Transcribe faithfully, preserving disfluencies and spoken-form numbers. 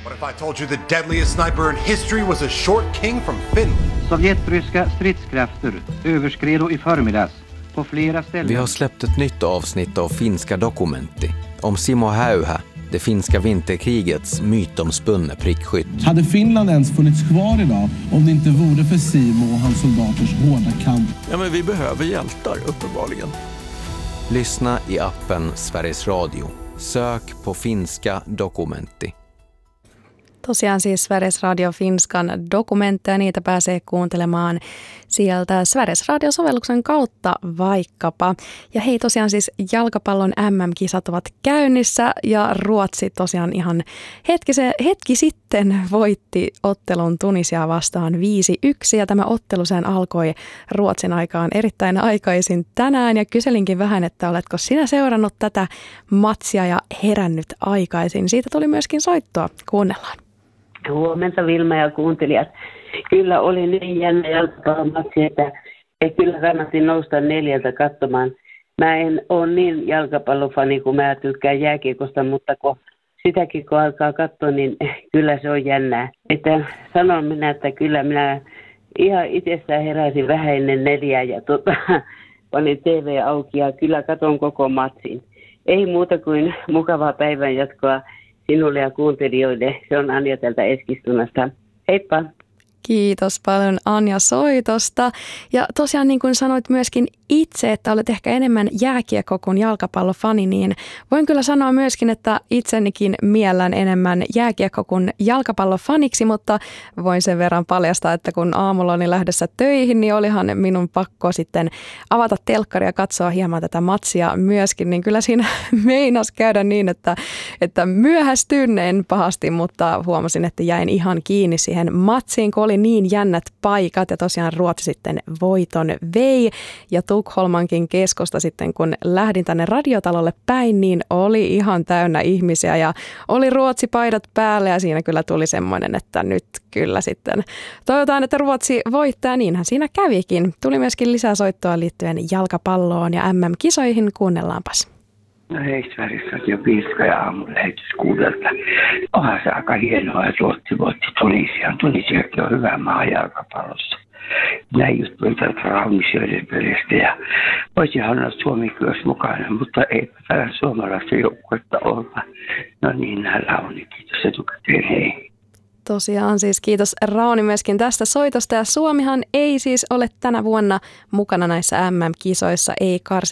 What if I told you the deadliest sniper in history was a short king from Finland? Sovjetryska stridskrafter överskred i förmiddags på flera ställen. Vi har släppt ett nytt avsnitt av Finska Dokumentti om Simo Häyhä, det finska vinterkrigets mytomspunne prickskytt. Hade Finland ens funnits kvar idag om det inte vore för Simo och hans soldaters hårda kamp? Ja, men vi behöver hjältar, uppenbarligen. Lyssna i appen Sveriges Radio. Sök på Finska Dokumentti. Tosiaan siis Sveriges Radio Finskan dokumentteja, niitä pääsee kuuntelemaan sieltä Sveriges Radio-sovelluksen kautta vaikkapa. Ja hei, tosiaan siis jalkapallon äm äm-kisat ovat käynnissä ja Ruotsi tosiaan ihan hetki, se, hetki sitten voitti ottelun Tunisiaa vastaan viisi yksi ja tämä ottelu sen alkoi Ruotsin aikaan erittäin aikaisin tänään ja kyselinkin vähän, että oletko sinä seurannut tätä matsia ja herännyt aikaisin. Siitä tuli myöskin soittoa, kuunnellaan. Huomenta Vilma ja kuuntelijat. Kyllä oli niin jännä jalkapallomatsi, että, että kyllä kannatti nousta neljältä katsomaan. Mä en ole niin jalkapallofani, kun mä tykkään jääkiekosta, mutta kun sitäkin kun alkaa katsoa, niin kyllä se on jännää. Että sanon minä, että kyllä minä ihan itsestään heräsin vähän ennen neljää ja tota, panin T V auki ja kyllä katon koko matsin. Ei muuta kuin mukavaa päivänjatkoa sinulle ja kuuntelijoille. Se on Anja täältä Eskilstunasta. Heippa! Kiitos paljon Anja soitosta. Ja tosiaan niin kuin sanoit myöskin itse, että olet ehkä enemmän jääkiekko kuin jalkapallofani, niin voin kyllä sanoa myöskin, että itsenikin miellän enemmän jääkiekko kuin jalkapallofaniksi, mutta voin sen verran paljastaa, että kun aamulla olin lähdössä töihin, niin olihan minun pakko sitten avata telkkari ja katsoa hieman tätä matsia myöskin, niin kyllä siinä meinas käydä niin, että, että myöhästyn en pahasti, mutta huomasin, että jäin ihan kiinni siihen matsiin, kun oli niin jännät paikat ja tosiaan Ruotsi sitten voiton vei ja Tukholmankin keskusta sitten kun lähdin tänne radiotalolle päin, niin oli ihan täynnä ihmisiä ja oli Ruotsi-paidat päällä ja siinä kyllä tuli semmoinen, että nyt kyllä sitten toivotaan, että Ruotsi voittaa, niinhän siinä kävikin. Tuli myöskin lisää soittoa liittyen jalkapalloon ja äm äm-kisoihin, kuunnellaanpas. No hei, Sveriges Radio Finska ja aamulähetys kuudelta. Onhan se aika hienoa, että Ruotsi voitti Tunisian. Tunisiakin on hyvä maa jalkapallossa. Näin just pöytältä Raunisioiden pelistä ja voisihan olla Suomi myös mukana, mutta eipä täällä suomalaista joukkuetta olla. No niin, Rauni, kiitos etukäteen, hei. Tosiaan siis kiitos Rauni myöskin tästä soitosta ja Suomihan ei siis ole tänä vuonna mukana näissä äm äm-kisoissa, ei karsin.